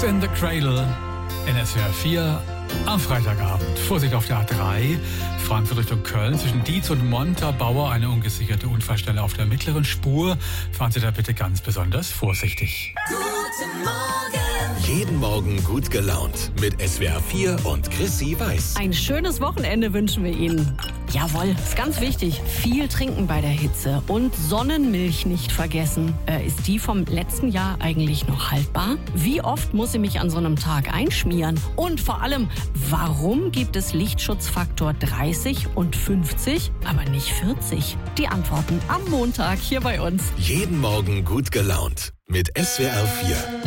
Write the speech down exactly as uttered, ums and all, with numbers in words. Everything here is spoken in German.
Snakes in the Cradle in S W R vier am Freitagabend. Vorsicht auf der A drei, Frankfurt Richtung Köln. Zwischen Dietz und Montabaur eine ungesicherte Unfallstelle auf der mittleren Spur. Fahren Sie da bitte ganz besonders vorsichtig. Guten Morgen. Jeden Morgen gut gelaunt mit S W R vier und Chrissy Weiß. Ein schönes Wochenende wünschen wir Ihnen. Jawohl, ist ganz wichtig. Viel trinken bei der Hitze und Sonnenmilch nicht vergessen. Äh, ist die vom letzten Jahr eigentlich noch haltbar? Wie oft muss ich mich an so einem Tag einschmieren? Und vor allem, warum gibt es Lichtschutzfaktor dreißig und fünfzig, aber nicht vierzig? Die Antworten am Montag hier bei uns. Jeden Morgen gut gelaunt mit S W R vier.